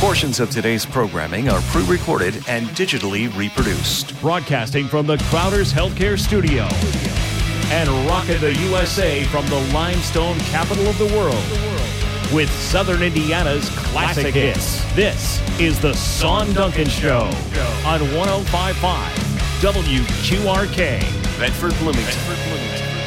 Portions of today's programming are pre-recorded and digitally reproduced. Broadcasting from the Crowder's Healthcare Studio and rocking the USA from the limestone capital of the world with Southern Indiana's classic hits. This is the Sean Duncan Show on 105.5 WQRK, Bedford, Bloomington.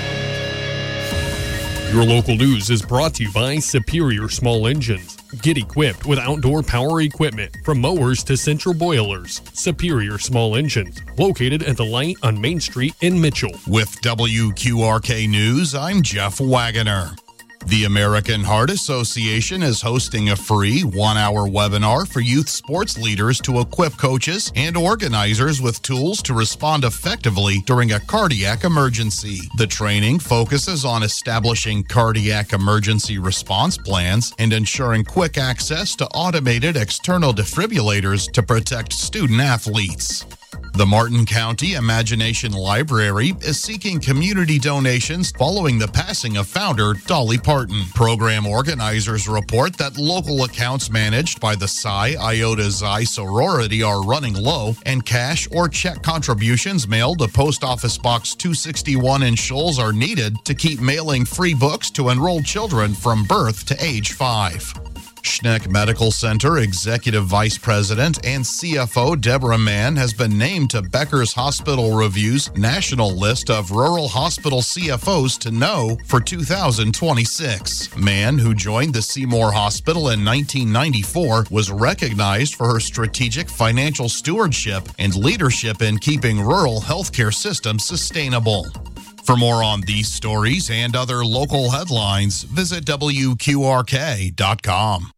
Your local news is brought to you by Superior Small Engines. Get equipped with outdoor power equipment from mowers to central boilers. Superior Small Engines, located at the light on Main Street in Mitchell. With WQRK News, I'm Jeff Wagoner. The American Heart Association is hosting a free one-hour webinar for youth sports leaders to equip coaches and organizers with tools to respond effectively during a cardiac emergency. The training focuses on establishing cardiac emergency response plans and ensuring quick access to automated external defibrillators to protect student athletes. The Martin County Imagination Library is seeking community donations following the passing of founder Dolly Parton. Program organizers report that local accounts managed by the Psi Iota Xi sorority are running low, and cash or check contributions mailed to Post Office Box 261 in Shoals are needed to keep mailing free books to enrolled children from birth to age 5. Schneck Medical Center Executive Vice President and CFO Deborah Mann has been named to Becker's Hospital Review's national list of rural hospital CFOs to know for 2026. Mann, who joined the Seymour Hospital in 1994, was recognized for her strategic financial stewardship and leadership in keeping rural healthcare systems sustainable. For more on these stories and other local headlines, visit WQRK.com.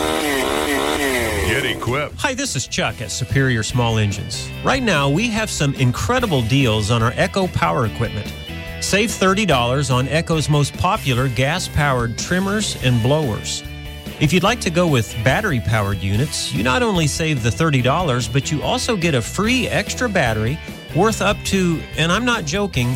Get equipped. Hi, this is Chuck at Superior Small Engines. Right now, we have some incredible deals on our Echo power equipment. Save $30 on Echo's most popular gas-powered trimmers and blowers. If you'd like to go with battery-powered units, you not only save the $30, but you also get a free extra battery worth up to, and I'm not joking,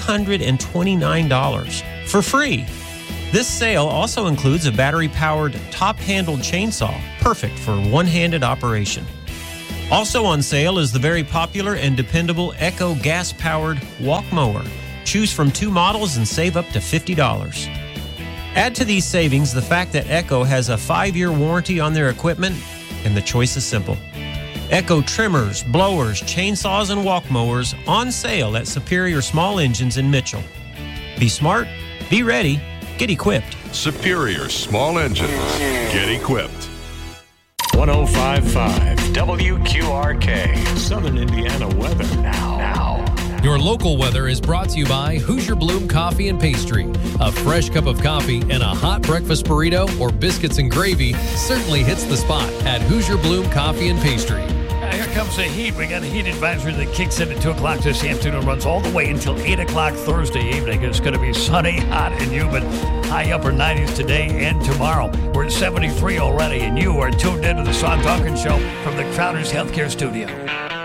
$329 for free. This sale also includes a battery-powered top-handled chainsaw, perfect for one-handed operation. Also on sale is the very popular and dependable Echo gas-powered walk mower. Choose from 2 models and save up to $50. Add to these savings the fact that Echo has a 5-year warranty on their equipment, and the choice is simple. Echo trimmers, blowers, chainsaws, and walk mowers on sale at Superior Small Engines in Mitchell. Be smart, be ready, get equipped. Superior Small Engines. Get equipped. 105.5 WQRK, Southern Indiana weather now. Your local weather is brought to you by Hoosier Bloom Coffee and Pastry. A fresh cup of coffee and a hot breakfast burrito or biscuits and gravy certainly hits the spot at Hoosier Bloom Coffee and Pastry. Here comes the heat. We got a heat advisory that kicks in at 2 o'clock this afternoon, runs all the way until 8 o'clock Thursday evening. It's going to be sunny, hot, and humid. High upper 90s today and tomorrow. We're at 73 already, and you are tuned into the Sean Duncan Show from the Crowder's Healthcare Studio.